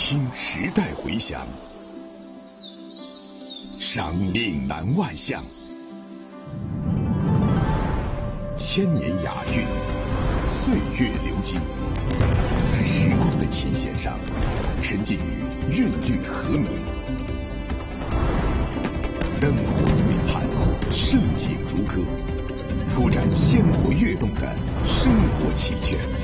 听时代回响，赏岭南外向，千年雅韵，岁月流金，在时光的琴弦上，沉浸于韵律和鸣。灯火璀璨，盛景如歌，铺展鲜活跃动的生活奇卷。